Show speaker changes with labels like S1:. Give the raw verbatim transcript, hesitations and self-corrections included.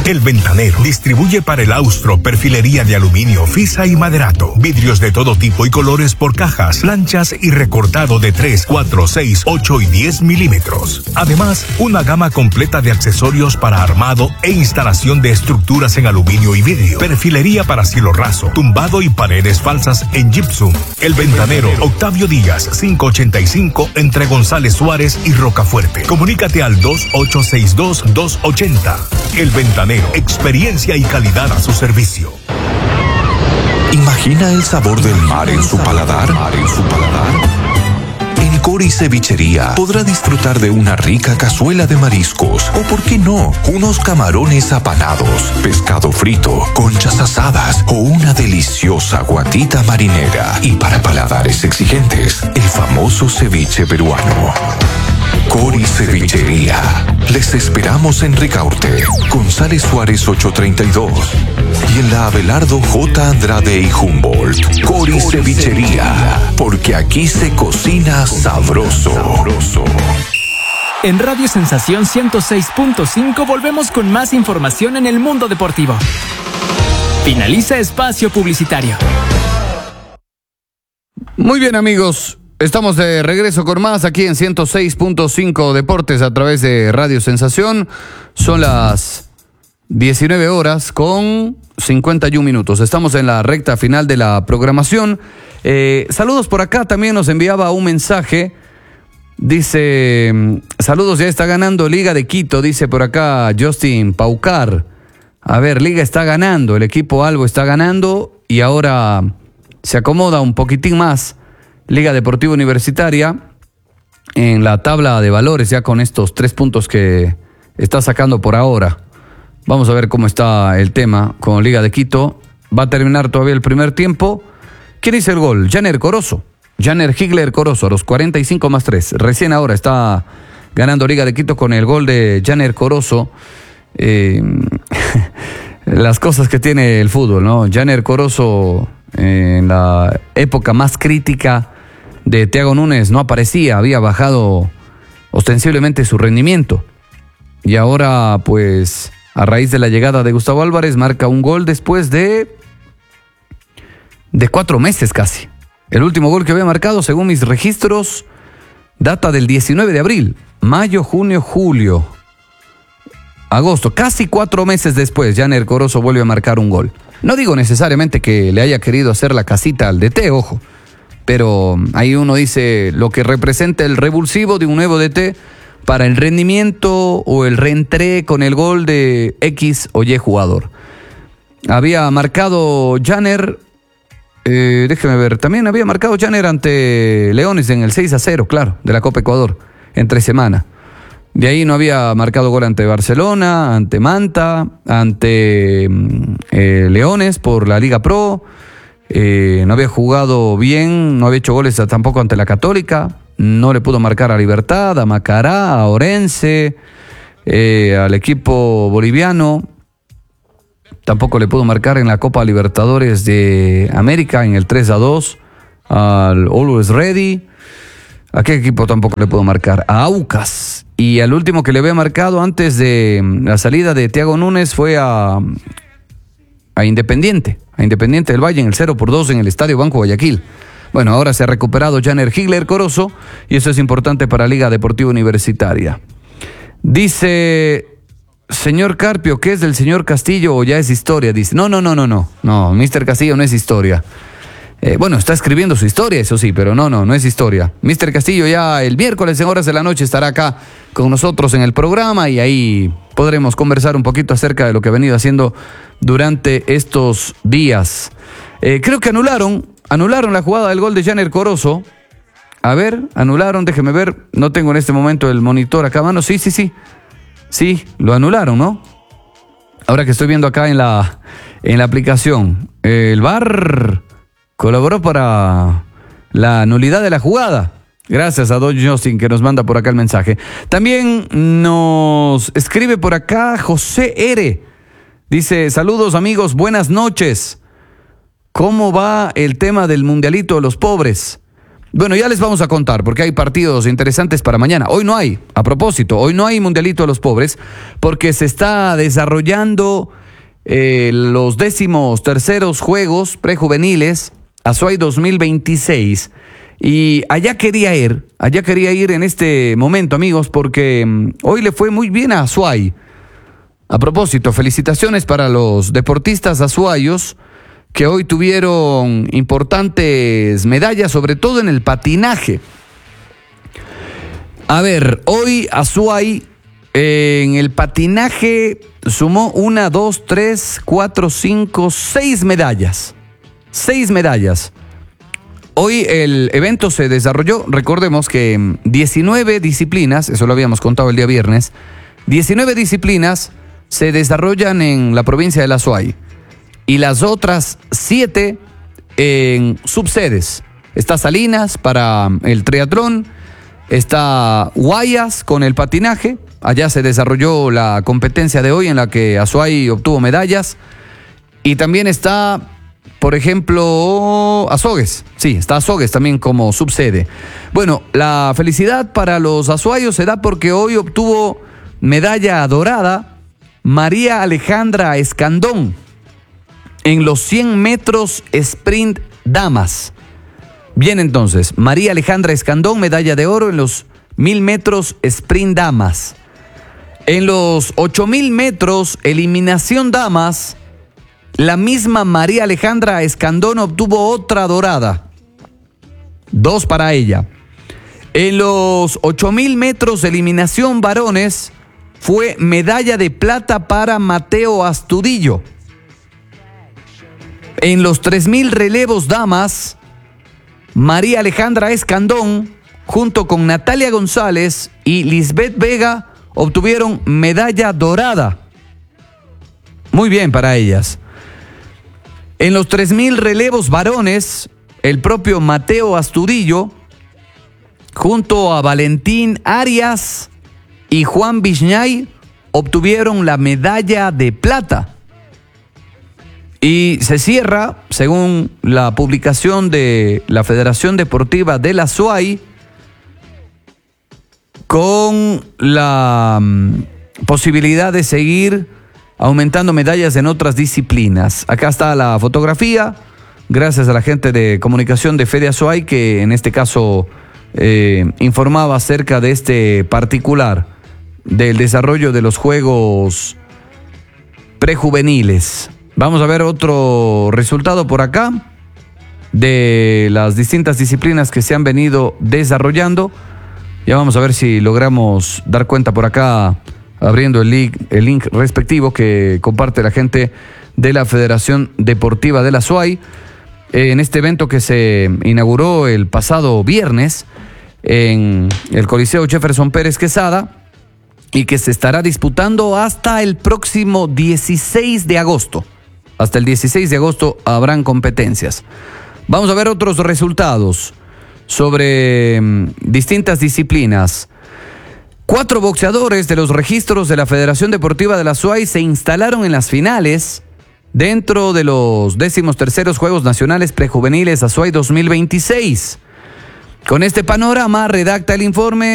S1: El Ventanero distribuye para el austro perfilería de aluminio, fisa y maderato, vidrios de todo tipo y colores por cajas, planchas y recortado de tres, cuatro, seis, ocho y diez milímetros. Además, una gama completa de accesorios para armado e instalación de estructuras en aluminio y vidrio, perfilería para cielo raso, tumbado y paredes falsas en gypsum. El Ventanero, Octavio Díaz, quinientos ochenta y cinco, entre González Suárez y Rocafuerte. Comunícate al dos ocho seis dos, dos ochenta. El Ventanero, experiencia y calidad a su servicio.
S2: ¿Imagina el sabor del mar en su paladar? ¿En su paladar? En Cori Cevichería podrá disfrutar de una rica cazuela de mariscos o, por qué no, unos camarones apanados, pescado frito, conchas asadas o una deliciosa guatita marinera. Y para paladares exigentes, el famoso ceviche peruano. Cori Cevichería. Les esperamos en Ricaurte, González Suárez ochocientos treinta y dos y en la Abelardo J. Andrade y Humboldt. Cori Cevichería, porque aquí se cocina sabroso. sabroso.
S3: En Radio Sensación ciento seis punto cinco volvemos con más información en el mundo deportivo. Finaliza espacio publicitario.
S4: Muy bien, amigos. Estamos de regreso con más aquí en ciento seis punto cinco Deportes a través de Radio Sensación. Son las diecinueve horas con cincuenta y un minutos. Estamos en la recta final de la programación. Eh, saludos por acá. También nos enviaba un mensaje. Dice, saludos, ya está ganando Liga de Quito. Dice por acá Justin Paucar. A ver, Liga está ganando. El equipo Albo está ganando y ahora se acomoda un poquitín más Liga Deportiva Universitaria en la tabla de valores, ya con estos tres puntos que está sacando por ahora. Vamos a ver cómo está el tema con Liga de Quito. Va a terminar todavía el primer tiempo. ¿Quién hizo el gol? Janer Corozo. Janer Higler Corozo a los cuarenta y cinco más tres. Recién ahora está ganando Liga de Quito con el gol de Janer Corozo. Eh, las cosas que tiene el fútbol, ¿no? Janer Corozo eh, en la época más crítica de Thiago Núñez no aparecía, había bajado ostensiblemente su rendimiento. Y ahora, pues, a raíz de la llegada de Gustavo Álvarez, marca un gol después de, de cuatro meses casi. El último gol que había marcado, según mis registros, data del diecinueve de abril. Mayo, junio, julio, agosto. Casi cuatro meses después, Janer Corozo vuelve a marcar un gol. No digo necesariamente que le haya querido hacer la casita al D T, ojo. Pero ahí uno dice lo que representa el revulsivo de un nuevo D T para el rendimiento o el reentré con el gol de X o Y jugador. Había marcado Janer, eh, déjeme ver, también había marcado Janer ante Leones en el seis a cero, claro, de la Copa Ecuador, entre semana. De ahí no había marcado gol ante Barcelona, ante Manta, ante eh, Leones por la Liga Pro. Eh, no había jugado bien, no había hecho goles tampoco ante la Católica, no le pudo marcar a Libertad, a Macará, a Orense, eh, al equipo boliviano, tampoco le pudo marcar en la Copa Libertadores de América en el tres a dos, al Always Ready. ¿A qué equipo tampoco le pudo marcar? A Aucas. Y al último que le había marcado antes de la salida de Thiago Núñez fue a... a Independiente, a Independiente del Valle en el cero por dos en el Estadio Banco Guayaquil. Bueno, ahora se ha recuperado Janer Higler Corozo y eso es importante para Liga Deportiva Universitaria. Dice, señor Carpio, ¿qué es del señor Castillo o ya es historia? Dice, no, no, no, no, no, no, mister Castillo no es historia. Eh, bueno, está escribiendo su historia, eso sí, pero no, no, no es historia. mister Castillo ya el miércoles en horas de la noche estará acá con nosotros en el programa y ahí podremos conversar un poquito acerca de lo que ha venido haciendo durante estos días. Eh, creo que anularon, anularon la jugada del gol de Janer Corozo. A ver, anularon, déjeme ver, no tengo en este momento el monitor acá a mano. Sí, sí, sí, sí, lo anularon, ¿no? Ahora que estoy viendo acá en la, en la aplicación, el V A R colaboró para la nulidad de la jugada. Gracias a Don Justin que nos manda por acá el mensaje. También nos escribe por acá José R. Dice, saludos amigos, buenas noches. ¿Cómo va el tema del mundialito de los pobres? Bueno, ya les vamos a contar porque hay partidos interesantes para mañana. Hoy no hay, a propósito, hoy no hay Mundialito de los Pobres porque se está desarrollando eh, los décimos terceros Juegos Prejuveniles Azuay dos mil veintiséis. Y allá quería ir, allá quería ir en este momento, amigos, porque um, hoy le fue muy bien a Azuay. A propósito, felicitaciones para los deportistas azuayos que hoy tuvieron importantes medallas, sobre todo en el patinaje. A ver, hoy Azuay eh, en el patinaje sumó una, dos, tres, cuatro, cinco, seis medallas. Seis medallas. Hoy el evento se desarrolló, recordemos que diecinueve disciplinas, eso lo habíamos contado el día viernes, diecinueve disciplinas se desarrollan en la provincia del Azuay. Y las otras siete en subsedes. Está Salinas para el triatlón, está Guayas con el patinaje, allá se desarrolló la competencia de hoy en la que Azuay obtuvo medallas, y también está, por ejemplo, Azogues, sí, está Azogues también como subsede. Bueno, la felicidad para los azuayos se da porque hoy obtuvo medalla dorada María Alejandra Escandón en los cien metros sprint damas. Bien, entonces, María Alejandra Escandón, medalla de oro en los mil metros sprint damas. En los ocho mil metros eliminación damas, la misma María Alejandra Escandón obtuvo otra dorada. Dos para ella. En los ocho mil metros eliminación varones, fue medalla de plata para Mateo Astudillo. En los tres mil relevos damas, María Alejandra Escandón, junto con Natalia González y Lisbeth Vega, obtuvieron medalla dorada. Muy bien para ellas. En los tres mil relevos varones, el propio Mateo Astudillo, junto a Valentín Arias y Juan Viñay, obtuvieron la medalla de plata. Y se cierra, según la publicación de la Federación Deportiva del Azuay, con la um, posibilidad de seguir aumentando medallas en otras disciplinas. Acá está la fotografía, gracias a la gente de comunicación de Fede Azuay, que en este caso eh, informaba acerca de este particular, del desarrollo de los Juegos Prejuveniles. Vamos a ver otro resultado por acá de las distintas disciplinas que se han venido desarrollando. Ya vamos a ver si logramos dar cuenta por acá, abriendo el link, el link respectivo que comparte la gente de la Federación Deportiva del Azuay. En este evento que se inauguró el pasado viernes en el Coliseo Jefferson Pérez Quesada y que se estará disputando hasta el próximo dieciséis de agosto. Hasta el dieciséis de agosto habrán competencias. Vamos a ver otros resultados sobre um, distintas disciplinas. Cuatro boxeadores de los registros de la Federación Deportiva de la Azuay se instalaron en las finales dentro de los décimos terceros Juegos Nacionales Prejuveniles Azuay dos mil veintiséis. Con este panorama redacta el informe